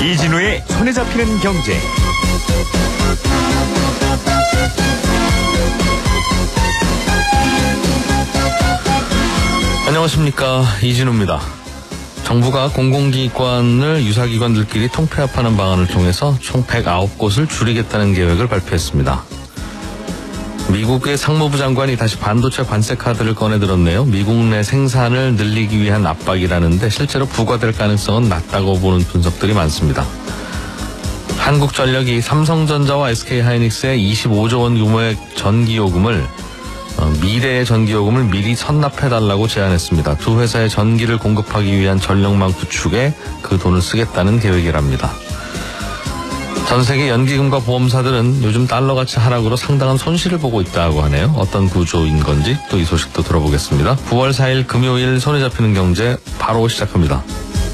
이진우의 손에 잡히는 경제. 안녕하십니까, 이진우입니다. 정부가 공공기관을 유사기관들끼리 통폐합하는 방안을 통해서 총 109곳을 줄이겠다는 계획을 발표했습니다. 미국의 상무부 장관이 다시 반도체 관세 카드를 꺼내들었네요. 미국 내 생산을 늘리기 위한 압박이라는데 실제로 부과될 가능성은 낮다고 보는 분석들이 많습니다. 한국전력이 삼성전자와 SK하이닉스의 25조 원 규모의 전기요금을 미래의 전기요금을 미리 선납해달라고 제안했습니다. 두 회사의 전기를 공급하기 위한 전력망 구축에 그 돈을 쓰겠다는 계획이랍니다. 전 세계 연기금과 보험사들은 요즘 달러가치 하락으로 상당한 손실을 보고 있다고 하네요. 어떤 구조인 건지 또 이 소식도 들어보겠습니다. 9월 4일 금요일 손에 잡히는 경제 바로 시작합니다.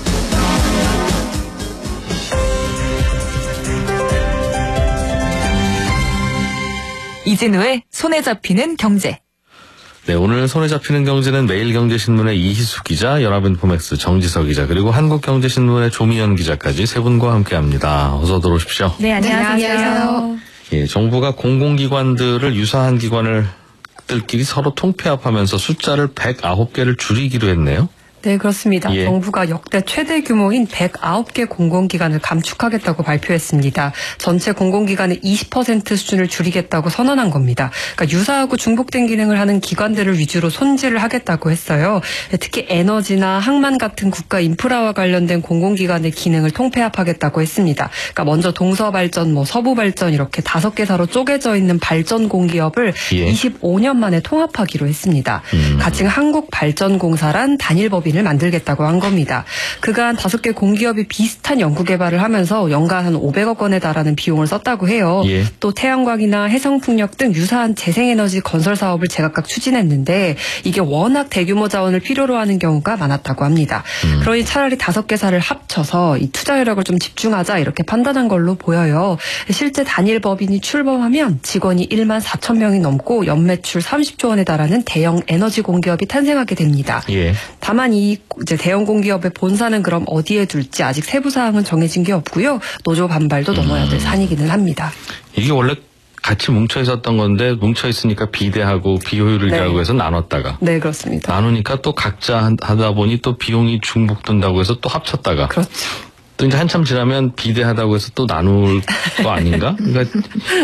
이진우의 손에 잡히는 경제. 네, 오늘 손에 잡히는 경제는 매일경제신문의 이희수 기자, 연합인포맥스 정지석 기자, 그리고 한국경제신문의 조미연 기자까지 세 분과 함께합니다. 어서 들어오십시오. 네, 안녕하세요. 예, 정부가 공공기관들을 유사한 기관들끼리 서로 통폐합하면서 숫자를 109개를 줄이기로 했네요. 네, 그렇습니다. 예. 정부가 역대 최대 규모인 109개 공공기관을 감축하겠다고 발표했습니다. 전체 공공기관의 20% 수준을 줄이겠다고 선언한 겁니다. 그러니까 유사하고 중복된 기능을 하는 기관들을 위주로 손질을 하겠다고 했어요. 특히 에너지나 항만 같은 국가 인프라와 관련된 공공기관의 기능을 통폐합하겠다고 했습니다. 그러니까 먼저 동서발전, 서부발전 이렇게 5개사로 쪼개져 있는 발전 공기업을 25년 만에 통합하기로 했습니다. 가칭 한국발전공사란 단일법인을 만들겠다고 한 겁니다. 그간 5개 공기업이 비슷한 연구개발을 하면서 연간 한 500억 원에 달하는 비용을 썼다고 해요. 예. 또 태양광이나 해성풍력 등 유사한 재생에너지 건설 사업을 제각각 추진했는데 이게 워낙 대규모 자원을 필요로 하는 경우가 많았다고 합니다. 그러니 차라리 5개사를 합쳐서 이 투자 여력을 좀 집중하자 이렇게 판단한 걸로 보여요. 실제 단일법인이 출범하면 직원이 1만 4천 명이 넘고 연매출 30조 원에 달하는 대형 에너지 공기업이 탄생하게 됩니다. 예. 다만 이 이제 대형 공기업의 본사는 그럼 어디에 둘지 아직 세부 사항은 정해진 게 없고요. 노조 반발도 넘어야 될 산이기는 합니다. 이게 원래 같이 뭉쳐 있었던 건데 뭉쳐 있으니까 비대하고 비효율이라고 해서 나눴다가. 네, 그렇습니다. 나누니까 또 각자 하다 보니 또 비용이 중복된다고 해서 또 합쳤다가. 그렇죠. 또 이제 한참 지나면 비대하다고 해서 또 나눌 거 아닌가? 그러니까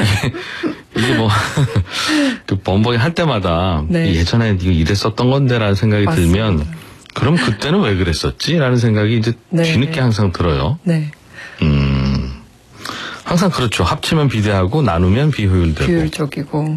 이게 뭐 그 번번이 할 때마다 네. 예전에 이거 이랬었던 건데라는 생각이 맞습니다. 들면 그럼 그때는 왜 그랬었지?라는 생각이 이제 네. 뒤늦게 항상 들어요. 네. 항상 그렇죠. 합치면 비대하고 나누면 비효율되고. 비효율적이고.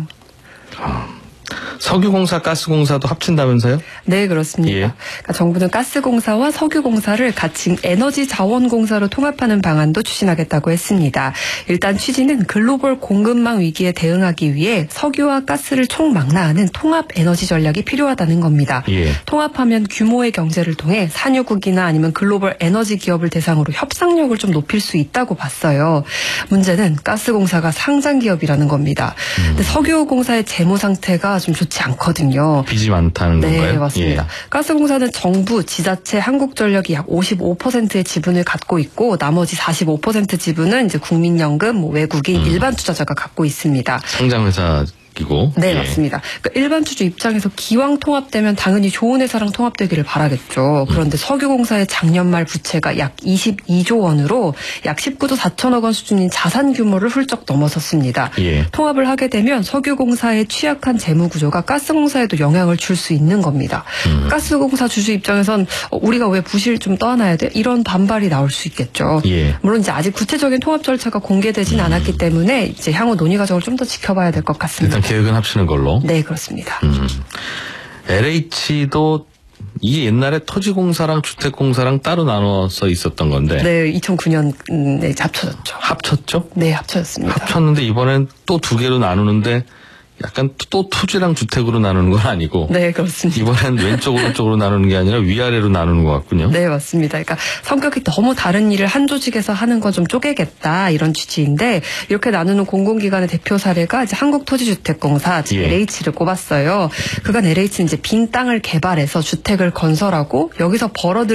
석유공사, 가스공사도 합친다면서요? 네, 그렇습니다. 예. 그러니까 정부는 가스공사와 석유공사를 가칭 에너지자원공사로 통합하는 방안도 추진하겠다고 했습니다. 일단 취지는 글로벌 공급망 위기에 대응하기 위해 석유와 가스를 총망라하는 통합 에너지 전략이 필요하다는 겁니다. 예. 통합하면 규모의 경제를 통해 산유국이나 아니면 글로벌 에너지 기업을 대상으로 협상력을 좀 높일 수 있다고 봤어요. 문제는 가스공사가 상장 기업이라는 겁니다. 근데 석유공사의 재무 상태가 좀 좋지 않거든요. 빚이 많다는 건가요? 네, 맞습니다. 예. 가스공사는 정부, 지자체, 한국전력이 약 55%의 지분을 갖고 있고 나머지 45% 지분은 이제 국민연금, 외국인, 일반 투자자가 갖고 있습니다. 상장회사이고. 네, 예. 맞습니다. 그러니까 일반 투자 입장에서 기왕 통합되면 당연히 좋은 회사랑 통합되기를 바라겠죠. 그런데 석유공사의 작년 말 부채가 약 22조 원으로 약 19조 4천억 원 수준인 자산 규모를 훌쩍 넘어섰습니다. 예. 통합을 하게 되면 석유공사의 취약한 재무 구조가 가스공사에도 영향을 줄 수 있는 겁니다. 가스공사 주주 입장에선 우리가 왜 부실 좀 떠안아야 돼? 이런 반발이 나올 수 있겠죠. 예. 물론 이제 아직 구체적인 통합 절차가 공개되진 않았기 때문에 이제 향후 논의 과정을 좀 더 지켜봐야 될 것 같습니다. 일단 계획은 합치는 걸로. 네, 그렇습니다. LH도 이게 옛날에 토지공사랑 주택공사랑 따로 나눠서 있었던 건데. 네, 2009년에 합쳐졌죠. 합쳤죠? 네, 합쳐졌습니다. 합쳤는데 이번엔 또 2개로 나누는데 약간 또 토지랑 주택으로 나누는 건 아니고. 네, 그렇습니다. 이번엔 왼쪽 오른쪽으로 나누는 게 아니라 위아래로 나누는 것 같군요. 네, 맞습니다. 그러니까 성격이 너무 다른 일을 한 조직에서 하는 건 좀 쪼개겠다 이런 취지인데 이렇게 나누는 공공기관의 대표 사례가 이제 한국토지주택공사 즉 예. LH를 꼽았어요. 그간 LH는 이제 빈 땅을 개발해서 주택을 건설하고 여기서 벌어들